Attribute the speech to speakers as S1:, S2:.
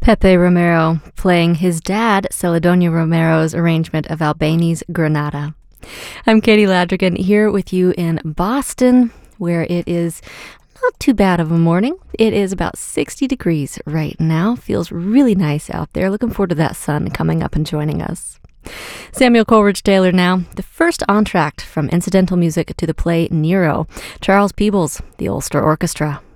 S1: Pepe Romero playing his dad, Celedonio Romero's arrangement of Albeni's Granada. I'm Katie Ladrigan here with you in Boston, where it is not too bad of a morning. It is about 60 degrees right now. Feels really nice out there. Looking forward to that sun coming up and joining us. Samuel Coleridge Taylor now, the first entr'acte from incidental music to the play Nero, Charles Peebles, the Ulster Orchestra.